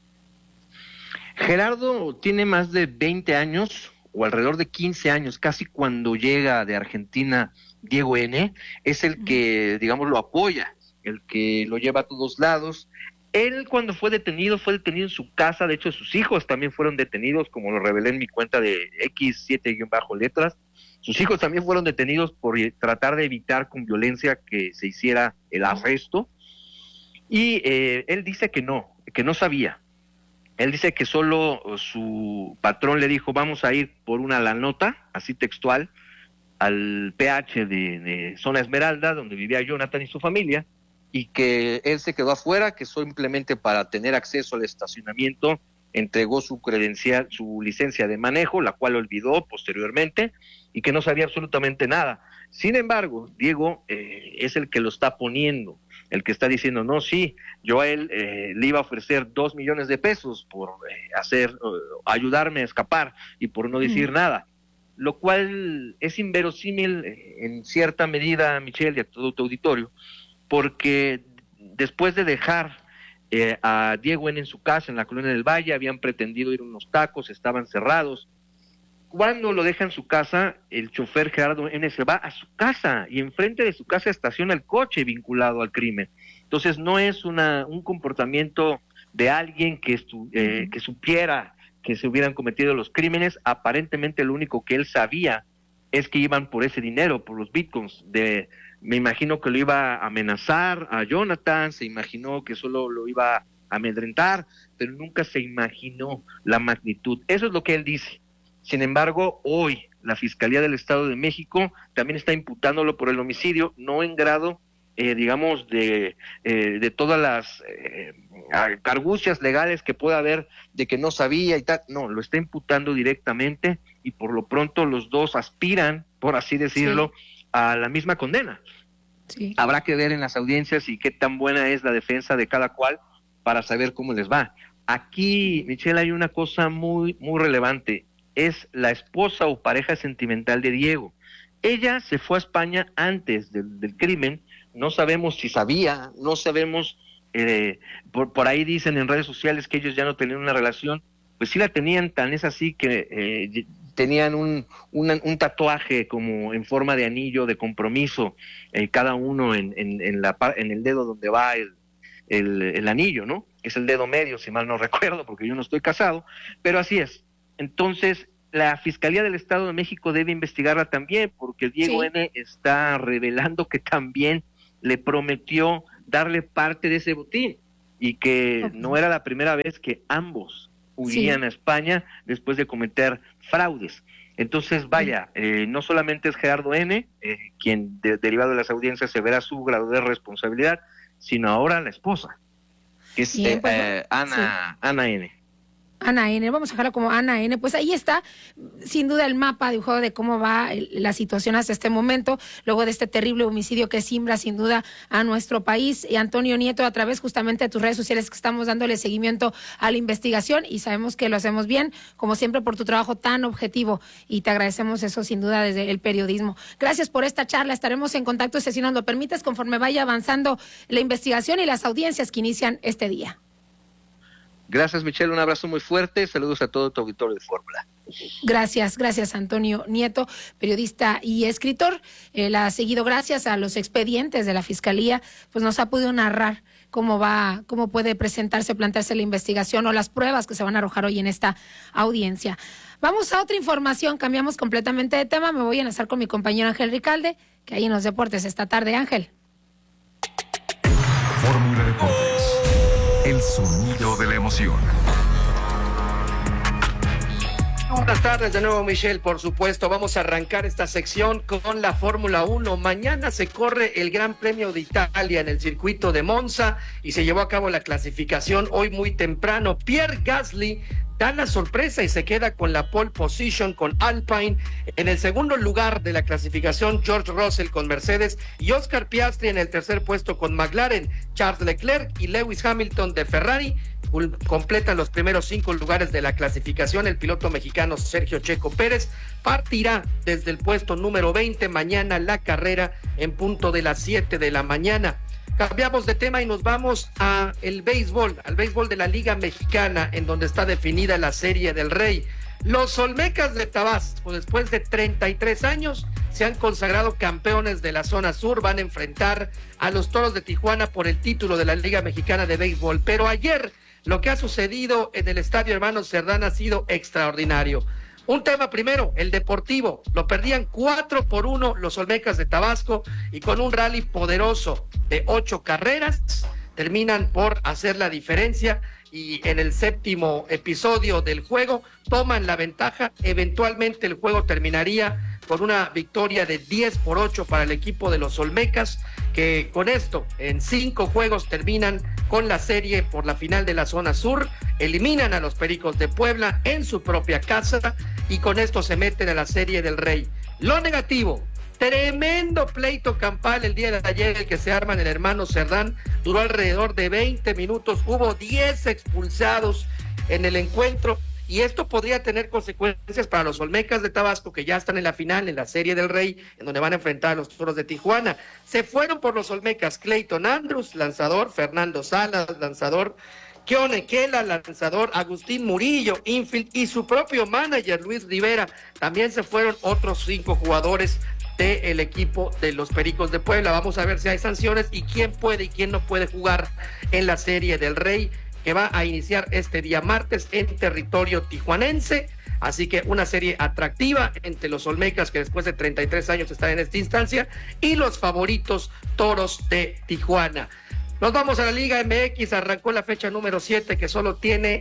Gerardo tiene más de 20 años, o alrededor de 15 años, casi cuando llega de Argentina Diego N., es el que, digamos, lo apoya, el que lo lleva a todos lados. Él cuando fue detenido en su casa, de hecho sus hijos también fueron detenidos, como lo revelé en mi cuenta de X7-letras. Sus hijos también fueron detenidos por tratar de evitar con violencia que se hiciera el arresto. Y él dice que no sabía. Él dice que solo su patrón le dijo, vamos a ir por la nota, así textual, al PH de Zona Esmeralda, donde vivía Jonathan y su familia, y que él se quedó afuera, que simplemente para tener acceso al estacionamiento entregó su credencial, su licencia de manejo, la cual olvidó posteriormente, y que no sabía absolutamente nada. Sin embargo, Diego es el que lo está poniendo, el que está diciendo, no, sí, yo a él le iba a ofrecer 2 millones de pesos por ayudarme a escapar y por no decir nada, lo cual es inverosímil en cierta medida, Michelle, y a todo tu auditorio, porque después de dejar a Diego N. en su casa, en la Colonia del Valle, habían pretendido ir a unos tacos, estaban cerrados. Cuando lo deja en su casa, el chofer Gerardo N. se va a su casa y enfrente de su casa estaciona el coche vinculado al crimen. Entonces no es un comportamiento de alguien que supiera que se hubieran cometido los crímenes. Aparentemente lo único que él sabía es que iban por ese dinero, por los bitcoins. Me imagino que lo iba a amenazar a Jonathan, se imaginó que solo lo iba a amedrentar, pero nunca se imaginó la magnitud. Eso es lo que él dice. Sin embargo, hoy la Fiscalía del Estado de México también está imputándolo por el homicidio, no en grado, digamos, de todas las argucias legales que pueda haber de que no sabía y tal, no, lo está imputando directamente y por lo pronto los dos aspiran, por así decirlo, a la misma condena. Sí. Habrá que ver en las audiencias y qué tan buena es la defensa de cada cual para saber cómo les va. Aquí, Michelle, hay una cosa muy, muy relevante, es la esposa o pareja sentimental de Diego. Ella se fue a España antes del crimen, no sabemos si sabía, no sabemos, por ahí dicen en redes sociales que ellos ya no tenían una relación, pues sí la tenían, tan es así que tenían un tatuaje como en forma de anillo de compromiso, cada uno en el dedo donde va el anillo, ¿no? Es el dedo medio, si mal no recuerdo, porque yo no estoy casado, pero así es. Entonces, la Fiscalía del Estado de México debe investigarla también, porque Diego N. está revelando que también le prometió darle parte de ese botín, y que no era la primera vez que ambos huían a España después de cometer fraudes. Entonces, vaya, no solamente es Gerardo N., quien derivado de las audiencias se verá su grado de responsabilidad, sino ahora la esposa, que es Ana N. Ana N., vamos a dejarla como Ana N., pues ahí está, sin duda, el mapa de juego de cómo va la situación hasta este momento, luego de este terrible homicidio que simbra sin duda a nuestro país. Y Antonio Nieto, a través justamente de tus redes sociales, que estamos dándole seguimiento a la investigación y sabemos que lo hacemos bien, como siempre, por tu trabajo tan objetivo, y te agradecemos eso sin duda desde el periodismo. Gracias por esta charla, estaremos en contacto, si nos lo permites, conforme vaya avanzando la investigación y las audiencias que inician este día. Gracias, Michelle, un abrazo muy fuerte, saludos a todo tu auditorio de Fórmula. Gracias Antonio Nieto, periodista y escritor. Él ha seguido, gracias a los expedientes de la Fiscalía, pues nos ha podido narrar cómo puede presentarse, plantearse la investigación o las pruebas que se van a arrojar hoy en esta audiencia. Vamos a otra información, cambiamos completamente de tema, me voy a enlazar con mi compañero Ángel Ricalde, que hay en los deportes esta tarde. Ángel. Fórmula Deportes. El sonido de la emoción. Buenas tardes de nuevo, Michelle. Por supuesto, vamos a arrancar esta sección con la Fórmula 1. Mañana se corre el Gran Premio de Italia en el circuito de Monza y se llevó a cabo la clasificación hoy muy temprano. Pierre Gasly da la sorpresa y se queda con la pole position con Alpine. En el segundo lugar de la clasificación, George Russell con Mercedes y Oscar Piastri en el tercer puesto con McLaren. Charles Leclerc y Lewis Hamilton de Ferrari completan los primeros 5 lugares de la clasificación. El piloto mexicano Sergio Checo Pérez partirá desde el puesto número 20 mañana la carrera en punto de las 7 de la mañana. Cambiamos de tema y nos vamos al béisbol de la Liga Mexicana, en donde está definida la Serie del Rey. Los Olmecas de Tabasco, después de 33 años, se han consagrado campeones de la zona sur. Van a enfrentar a los Toros de Tijuana por el título de la Liga Mexicana de Béisbol. Pero ayer, lo que ha sucedido en el Estadio Hermanos Cerdán ha sido extraordinario. Un tema primero, el deportivo. Lo perdían 4-1 los Olmecas de Tabasco, y con un rally poderoso de 8 carreras terminan por hacer la diferencia, y en el séptimo episodio del juego toman la ventaja. Eventualmente el juego terminaría con una victoria de 10-8 para el equipo de los Olmecas, que con esto en 5 juegos terminan con la serie por la final de la zona sur, eliminan a los Pericos de Puebla en su propia casa y con esto se meten a la Serie del Rey. Lo negativo: tremendo pleito campal el día de ayer, el que se arma en el Hermano Cerdán. Duró alrededor de 20 minutos, hubo 10 expulsados en el encuentro, y esto podría tener consecuencias para los Olmecas de Tabasco, que ya están en la final, en la Serie del Rey, en donde van a enfrentar a los Toros de Tijuana. Se fueron por los Olmecas Clayton Andrews, lanzador; Fernando Salas, lanzador; Keone Kela, lanzador; Agustín Murillo, infield; y su propio manager Luis Rivera. También se fueron otros 5 jugadores del equipo de los Pericos de Puebla. Vamos a ver si hay sanciones y quién puede y quién no puede jugar en la Serie del Rey, que va a iniciar este día martes en territorio tijuanense. Así que una serie atractiva entre los Olmecas, que después de 33 años están en esta instancia, y los favoritos Toros de Tijuana. Nos vamos a la Liga MX. Arrancó la fecha número 7, que solo tiene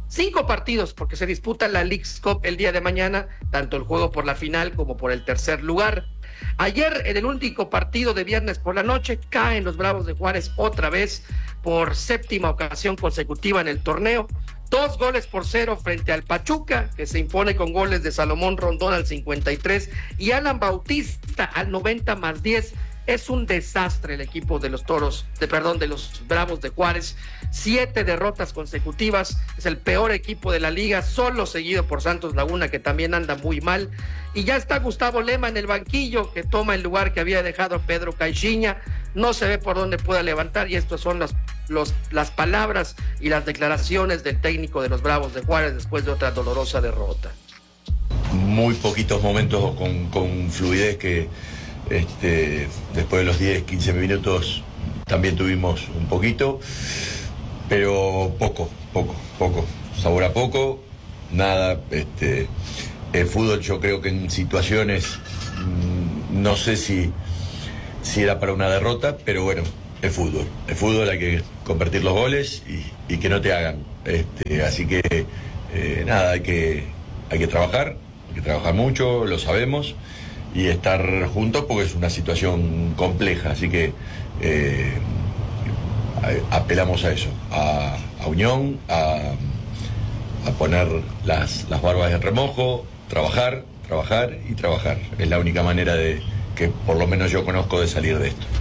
5 partidos, porque se disputa la Leagues Cup el día de mañana, tanto el juego por la final como por el tercer lugar. Ayer, en el único partido de viernes por la noche, caen los Bravos de Juárez otra vez por 7ª ocasión consecutiva en el torneo. 2-0 frente al Pachuca, que se impone con goles de Salomón Rondón al 53 y Alan Bautista al 90+10. Es un desastre el equipo de los de los Bravos de Juárez. 7 derrotas consecutivas. Es el peor equipo de la liga, solo seguido por Santos Laguna, que también anda muy mal. Y ya está Gustavo Lema en el banquillo, que toma el lugar que había dejado Pedro Caixinha. No se ve por dónde pueda levantar, y estas son las palabras y las declaraciones del técnico de los Bravos de Juárez después de otra dolorosa derrota. Muy poquitos momentos con fluidez que después de los 10-15 minutos también tuvimos un poquito, pero poco, sabor a poco, nada. El fútbol, yo creo que en situaciones, no sé si era para una derrota, pero bueno, el fútbol hay que convertir los goles y que no te hagan, así que nada, hay que trabajar mucho, lo sabemos, y estar juntos porque es una situación compleja, así que apelamos a eso, a unión, a poner las barbas en remojo, trabajar, es la única manera que por lo menos yo conozco de salir de esto.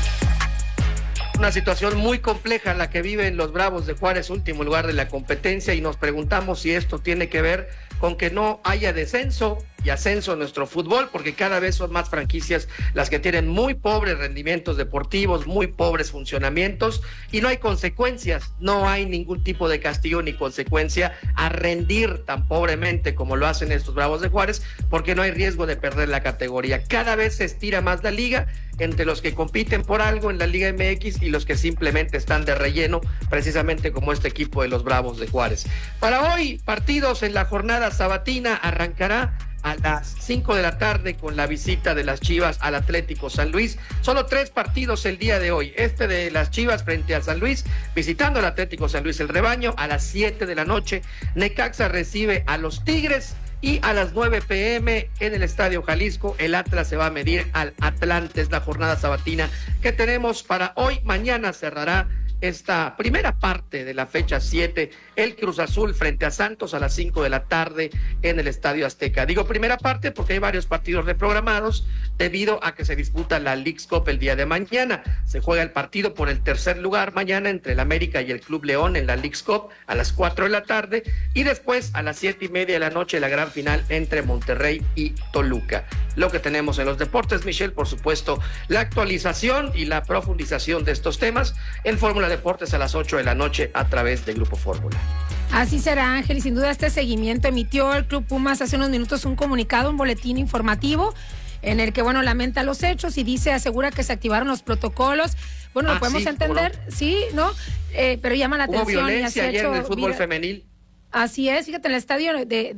Una situación muy compleja la que viven los Bravos de Juárez, último lugar de la competencia, y nos preguntamos si esto tiene que ver con que no haya descenso y ascenso en nuestro fútbol, porque cada vez son más franquicias las que tienen muy pobres rendimientos deportivos, muy pobres funcionamientos, y no hay consecuencias, no hay ningún tipo de castigo ni consecuencia a rendir tan pobremente como lo hacen estos Bravos de Juárez, porque no hay riesgo de perder la categoría. Cada vez se estira más la liga entre los que compiten por algo en la Liga MX y los que simplemente están de relleno, precisamente como este equipo de los Bravos de Juárez. Para hoy, partidos en la jornada sabatina. Arrancará a las 5 de la tarde con la visita de las Chivas al Atlético San Luis. Solo 3 partidos el día de hoy. De las Chivas frente al San Luis, visitando al Atlético San Luis el Rebaño. A las 7 de la noche, Necaxa recibe a los Tigres. Y a las 9 p.m. en el Estadio Jalisco, el Atlas se va a medir al Atlante. Es la jornada sabatina que tenemos para hoy. Mañana cerrará esta primera parte de la fecha 7, el Cruz Azul frente a Santos a las 5 de la tarde en el Estadio Azteca. Digo primera parte porque hay varios partidos reprogramados debido a que se disputa la Leagues Cup el día de mañana. Se juega el partido por el tercer lugar mañana entre el América y el Club León en la Leagues Cup a las 4 de la tarde, y después a las 7:30 de la noche la gran final entre Monterrey y Toluca. Lo que tenemos en los deportes, Michelle, por supuesto, la actualización y la profundización de estos temas en Fórmula Deportes a las 8 de la noche a través de Grupo Fórmula. Así será, Ángel, y sin duda este seguimiento. Emitió el Club Pumas hace unos minutos un comunicado, un boletín informativo en el que, lamenta los hechos y asegura que se activaron los protocolos. Bueno, lo podemos entender, sí, ¿no? Pero llama la atención. Hubo violencia ayer en el fútbol femenil. Así es, fíjate, en el estadio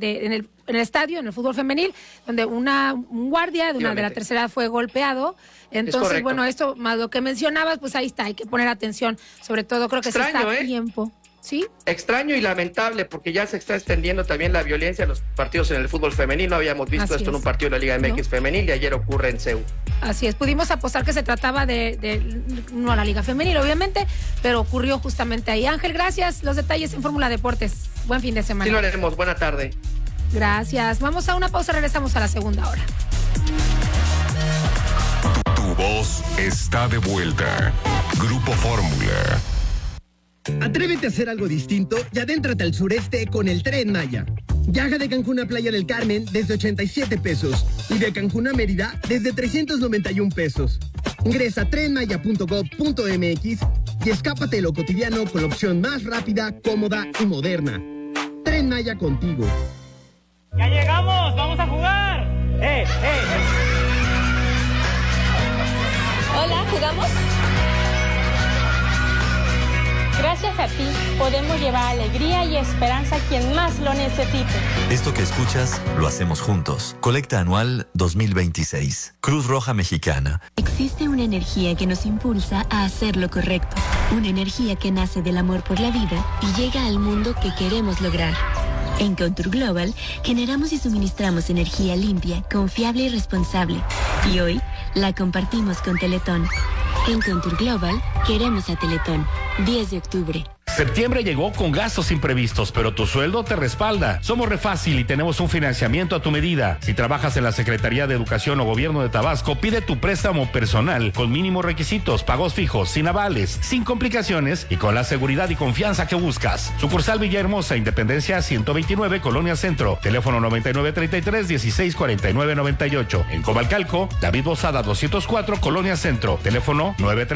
en el fútbol femenil, donde un guardia de la tercera fue golpeado. Entonces, esto más lo que mencionabas, pues ahí está, hay que poner atención, sobre todo creo que extraño, se está a tiempo. ¿Sí? Extraño y lamentable, porque ya se está extendiendo también la violencia en los partidos en el fútbol femenil. No habíamos visto esto en un partido de la Liga MX femenil, y ayer ocurre en CEU. Así es, pudimos apostar que se trataba no a la Liga Femenil, obviamente, pero ocurrió justamente ahí. Ángel, gracias. Los detalles en Fórmula Deportes. Buen fin de semana. Sí, lo haremos. Buena tarde. Gracias. Vamos a una pausa, regresamos a la segunda hora. Tu voz está de vuelta. Grupo Fórmula. Atrévete a hacer algo distinto y adéntrate al sureste con el Tren Maya. Viaja de Cancún a Playa del Carmen desde 87 pesos y de Cancún a Mérida desde 391 pesos. Ingresa a trenmaya.gov.mx y escápate de lo cotidiano con la opción más rápida, cómoda y moderna. Tren Maya contigo. ¡Ya llegamos! ¡Vamos a jugar! Hola, ¿jugamos? Gracias a ti podemos llevar alegría y esperanza a quien más lo necesite. Esto que escuchas lo hacemos juntos. Colecta anual 2026. Cruz Roja Mexicana. Existe una energía que nos impulsa a hacer lo correcto. Una energía que nace del amor por la vida y llega al mundo que queremos lograr. En Contour Global generamos y suministramos energía limpia, confiable y responsable. Y hoy la compartimos con Teletón. En Contour Global queremos a Teletón. 10 de octubre. Septiembre llegó con gastos imprevistos, pero tu sueldo te respalda. Somos Refácil y tenemos un financiamiento a tu medida. Si trabajas en la Secretaría de Educación o Gobierno de Tabasco, pide tu préstamo personal con mínimos requisitos, pagos fijos, sin avales, sin complicaciones y con la seguridad y confianza que buscas. Sucursal Villahermosa, Independencia 129, Colonia Centro. Teléfono 9933-1649-98. En Comalcalco, David Bozada 204, Colonia Centro. Teléfono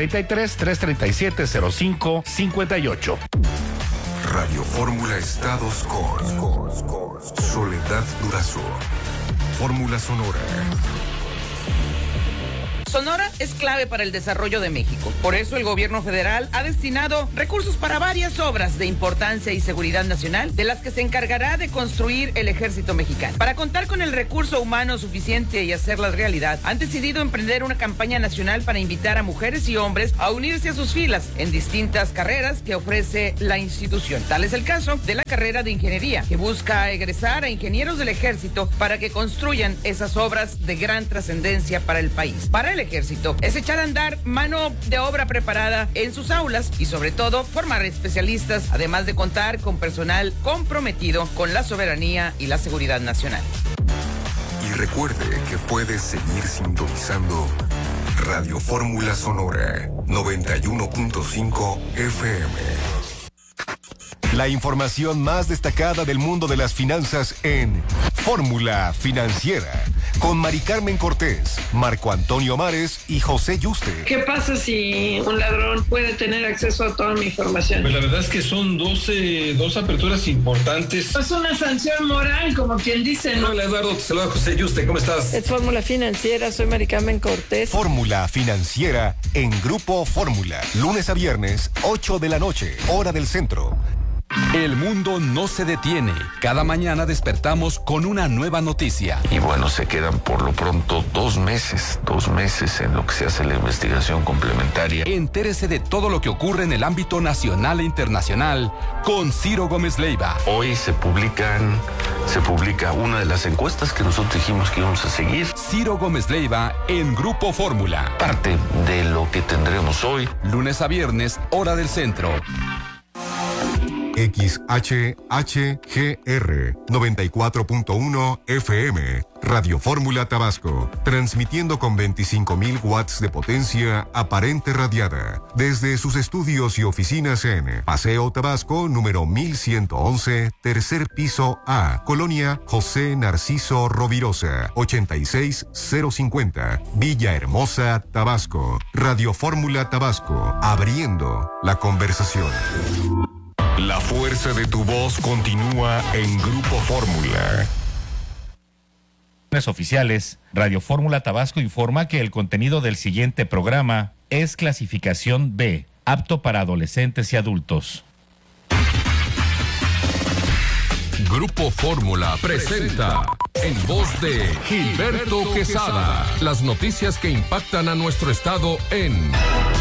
933-337-0558. Radio Fórmula Estados con Soledad Durazo. Fórmula Sonora. Sonora es clave para el desarrollo de México. Por eso el gobierno federal ha destinado recursos para varias obras de importancia y seguridad nacional, de las que se encargará de construir el ejército mexicano. Para contar con el recurso humano suficiente y hacerlas realidad, han decidido emprender una campaña nacional para invitar a mujeres y hombres a unirse a sus filas en distintas carreras que ofrece la institución. Tal es el caso de la carrera de ingeniería, que busca egresar a ingenieros del ejército para que construyan esas obras de gran trascendencia para el país. Para el ejército es echar a andar mano de obra preparada en sus aulas y sobre todo formar especialistas, además de contar con personal comprometido con la soberanía y la seguridad nacional. Y recuerde que puedes seguir sintonizando Radio Fórmula Sonora 91.5 FM. La información más destacada del mundo de las finanzas en Fórmula Financiera, con Mari Carmen Cortés, Marco Antonio Mares y José Yuste. ¿Qué pasa si un ladrón puede tener acceso a toda mi información? Pues la verdad es que son dos aperturas importantes. Es una sanción moral, como quien dice, ¿no? Hola Eduardo, te saluda José Yuste, ¿cómo estás? Es Fórmula Financiera, soy Mari Carmen Cortés. Fórmula Financiera en Grupo Fórmula, lunes a viernes, 8 de la noche, hora del centro. El mundo no se detiene. Cada mañana despertamos con una nueva noticia. Y bueno, se quedan por lo pronto 2 meses en lo que se hace la investigación complementaria. Entérese de todo lo que ocurre en el ámbito nacional e internacional con Ciro Gómez Leiva. Hoy se publica una de las encuestas que nosotros dijimos que íbamos a seguir. Ciro Gómez Leiva en Grupo Fórmula. Parte de lo que tendremos hoy. Lunes a viernes, hora del centro. XHHGR 94.1 FM, Radio Fórmula Tabasco, transmitiendo con 25.000 watts de potencia aparente radiada, desde sus estudios y oficinas en Paseo Tabasco, número 1111, tercer piso A, Colonia José Narciso Rovirosa, 86050, Villahermosa, Tabasco. Radio Fórmula Tabasco, abriendo la conversación. La fuerza de tu voz continúa en Grupo Fórmula. Oficiales, Radio Fórmula Tabasco informa que el contenido del siguiente programa es clasificación B, apto para adolescentes y adultos. Grupo Fórmula presenta, en voz de Gilberto Quesada, las noticias que impactan a nuestro estado en